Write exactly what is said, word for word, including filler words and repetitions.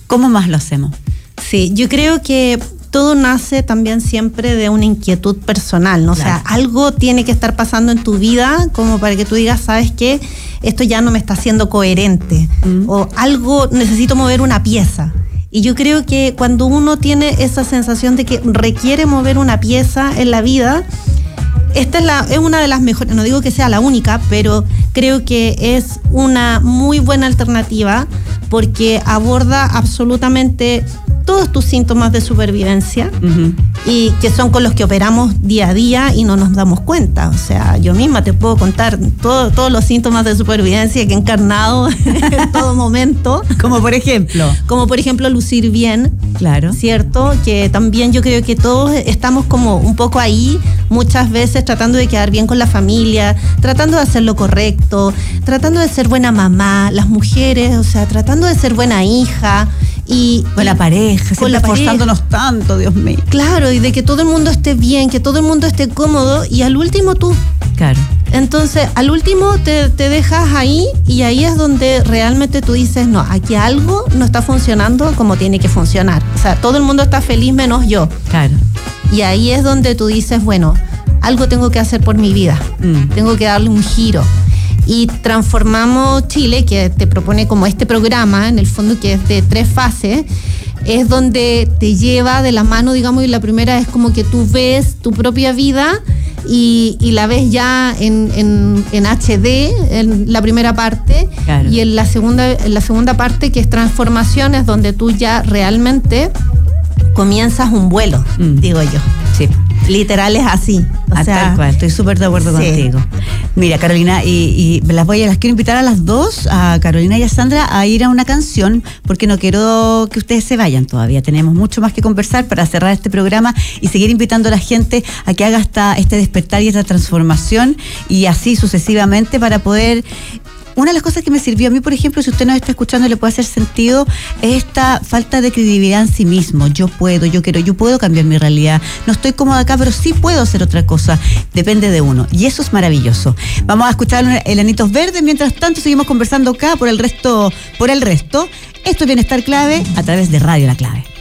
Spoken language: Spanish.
¿Cómo más lo hacemos? Sí, yo creo que todo nace también siempre de una inquietud personal, ¿no? Claro. O sea, algo tiene que estar pasando en tu vida como para que tú digas, ¿sabes qué? Esto ya no me está haciendo coherente. Mm. O algo, necesito mover una pieza. Y yo creo que cuando uno tiene esa sensación de que requiere mover una pieza en la vida, esta es, la, es una de las mejores, no digo que sea la única, pero creo que es una muy buena alternativa porque aborda absolutamente todos tus síntomas de supervivencia, uh-huh, y que son con los que operamos día a día y no nos damos cuenta. O sea, yo misma te puedo contar todo, todos los síntomas de supervivencia que he encarnado en todo momento. Como por ejemplo. Como por ejemplo lucir bien. Claro. ¿Cierto? Que también yo creo que todos estamos como un poco ahí, muchas veces tratando de quedar bien con la familia, tratando de hacer lo correcto, tratando de ser buena mamá, las mujeres, o sea, tratando de ser buena hija. Y, con la pareja, con la esforzándonos pareja. tanto, Dios mío. Claro, y de que todo el mundo esté bien, que todo el mundo esté cómodo, y al último tú. Claro. Entonces, al último te, te dejas ahí, y ahí es donde realmente tú dices, no, aquí algo no está funcionando como tiene que funcionar. O sea, todo el mundo está feliz menos yo. Claro. Y ahí es donde tú dices, bueno, algo tengo que hacer por mi vida. Mm. Tengo que darle un giro. Y Transformamos Chile, que te propone como este programa, en el fondo que es de tres fases, es donde te lleva de la mano, digamos, y la primera es como que tú ves tu propia vida y, y la ves ya en, en, en H D, en la primera parte, claro, y en la segunda, en la segunda parte, que es Transformación, es donde tú ya realmente comienzas un vuelo, mm. digo yo. Sí. Literal es así. O ah, sea, tal cual, estoy súper de acuerdo sí. contigo. Mira, Carolina, y, y las voy a las quiero invitar a las dos, a Carolina y a Sandra, a ir a una canción, porque no quiero que ustedes se vayan todavía. Tenemos mucho más que conversar para cerrar este programa y seguir invitando a la gente a que haga esta, este despertar y esta transformación, y así sucesivamente, para poder... Una de las cosas que me sirvió a mí, por ejemplo, si usted nos está escuchando y le puede hacer sentido, es esta falta de credibilidad en sí mismo. Yo puedo, yo quiero, yo puedo cambiar mi realidad. No estoy cómoda acá, pero sí puedo hacer otra cosa. Depende de uno. Y eso es maravilloso. Vamos a escuchar el Anitos Verdes. Mientras tanto, seguimos conversando acá por el resto, por el resto. Esto es Bienestar Clave a través de Radio La Clave.